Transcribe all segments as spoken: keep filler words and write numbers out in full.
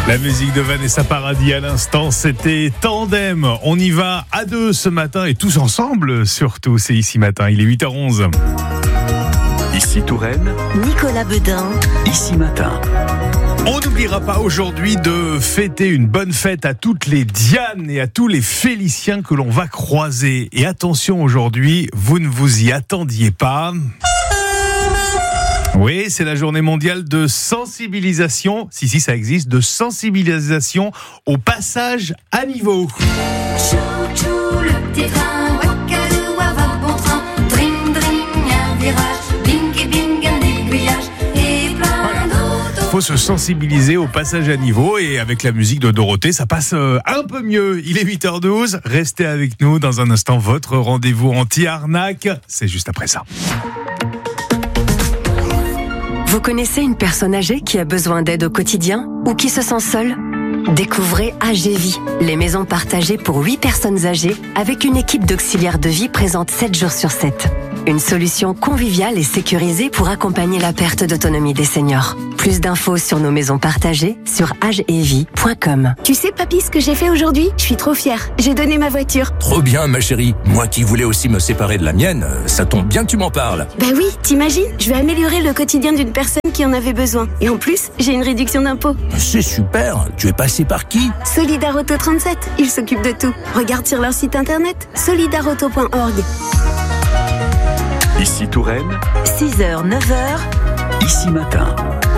La musique de Vanessa Paradis à l'instant, c'était Tandem. On y va à deux ce matin et tous ensemble surtout, c'est Ici Matin, il est huit heures onze. Ici Touraine, Nicolas Beudin, Ici Matin. On n'oubliera pas aujourd'hui de fêter une bonne fête à toutes les Dianes et à tous les Féliciens que l'on va croiser. Et attention aujourd'hui, vous ne vous y attendiez pas. Oui, c'est la journée mondiale de sensibilisation, si si ça existe, de sensibilisation au passage à niveau. Chou chou le petit train, wacadou va bon train, dring dring un virage, bing bing un aiguillage et plein d'autres. Faut se sensibiliser au passage à niveau et avec la musique de Dorothée, ça passe un peu mieux. Il est huit heures douze, restez avec nous dans un instant, votre rendez-vous anti-arnaque, c'est juste après ça. vous connaissez une personne âgée qui a besoin d'aide au quotidien ou qui se sent seule ? Découvrez Agévie, les maisons partagées pour huit personnes âgées avec une équipe d'auxiliaires de vie présente sept jours sur sept. Une solution conviviale et sécurisée pour accompagner la perte d'autonomie des seniors. Plus d'infos sur nos maisons partagées sur agevie point com. Tu sais, papy, ce que j'ai fait aujourd'hui ? Je suis trop fière. J'ai donné ma voiture. Trop bien, ma chérie. Moi qui voulais aussi me séparer de la mienne, ça tombe bien que tu m'en parles. Bah oui, t'imagines ? Je vais améliorer le quotidien d'une personne qui en avait besoin. Et en plus, j'ai une réduction d'impôt. C'est super. Tu es passé par qui ? Solidarauto trente-sept. Ils s'occupent de tout. Regarde sur leur site internet solidarauto point org. Ici Touraine, six heures, neuf heures. Ici Matin.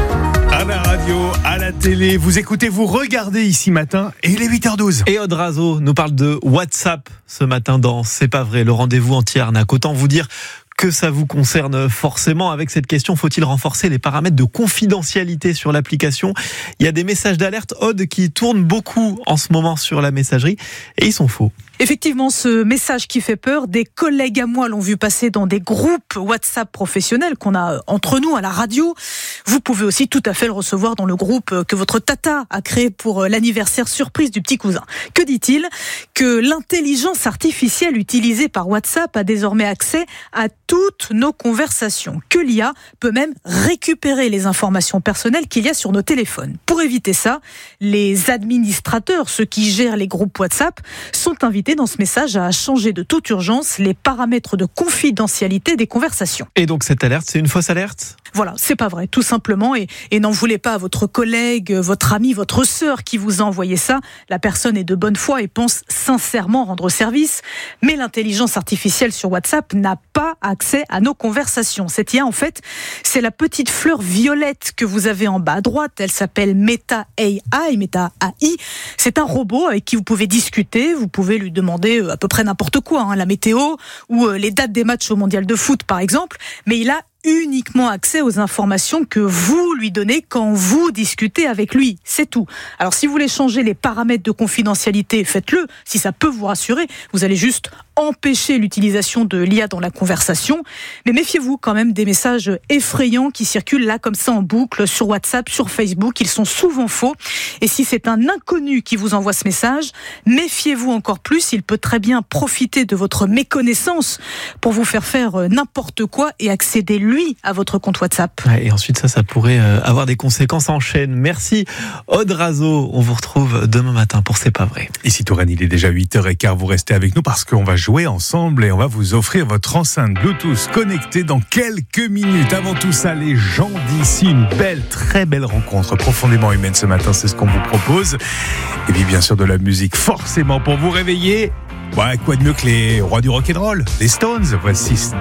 À la radio, à la télé, vous écoutez, vous regardez Ici Matin et il est huit heures douze. Et Aude Razo nous parle de WhatsApp ce matin dans C'est pas vrai, le rendez-vous anti-arnaque. Autant vous dire que ça vous concerne forcément. Avec cette question, faut-il renforcer les paramètres de confidentialité sur l'application ? Il y a des messages d'alerte, Aude, qui tournent beaucoup en ce moment sur la messagerie et ils sont faux. Effectivement, ce message qui fait peur, des collègues à moi l'ont vu passer dans des groupes WhatsApp professionnels qu'on a entre nous à la radio. Vous pouvez aussi tout à fait le recevoir dans le groupe que votre tata a créé pour l'anniversaire surprise du petit cousin. Que dit-il ? Que l'intelligence artificielle utilisée par WhatsApp a désormais accès à toutes nos conversations. Que l'I A peut même récupérer les informations personnelles qu'il y a sur nos téléphones. Pour éviter ça, les administrateurs, ceux qui gèrent les groupes WhatsApp, sont invités dans ce message à changer de toute urgence les paramètres de confidentialité des conversations. Et donc cette alerte, c'est une fausse alerte ? Voilà, c'est pas vrai, tout simplement. Et, et n'en voulez pas à votre collègue, votre ami, votre sœur qui vous a envoyé ça. La personne est de bonne foi et pense sincèrement rendre service. Mais l'intelligence artificielle sur WhatsApp n'a pas accès à nos conversations. Cette I A, en fait, c'est la petite fleur violette que vous avez en bas à droite. Elle s'appelle Meta A I, Meta A I. C'est un robot avec qui vous pouvez discuter. Vous pouvez lui demander à peu près n'importe quoi, hein, la météo ou les dates des matchs au mondial de foot, par exemple. Mais il a uniquement accès aux informations que vous lui donnez quand vous discutez avec lui. C'est tout. Alors, si vous voulez changer les paramètres de confidentialité, faites-le. Si ça peut vous rassurer, vous allez juste empêcher l'utilisation de l'I A dans la conversation. Mais méfiez-vous quand même des messages effrayants qui circulent là comme ça en boucle sur WhatsApp, sur Facebook. Ils sont souvent faux. Et si c'est un inconnu qui vous envoie ce message, méfiez-vous encore plus. Il peut très bien profiter de votre méconnaissance pour vous faire faire n'importe quoi et accéder lui à votre compte WhatsApp. Ouais, et ensuite ça, ça pourrait avoir des conséquences en chaîne. Merci Aude Razo. On vous retrouve demain matin pour C'est pas vrai. Ici Touraine, il est déjà huit heures quinze. Vous restez avec nous parce qu'on va jouer ensemble et on va vous offrir votre enceinte Bluetooth connectée dans quelques minutes. Avant tout ça, les gens d'ici, une belle, très belle rencontre profondément humaine ce matin, c'est ce qu'on vous propose. Et puis bien sûr de la musique forcément pour vous réveiller. Ouais, quoi de mieux que les rois du rock'n'roll, les Stones. Voici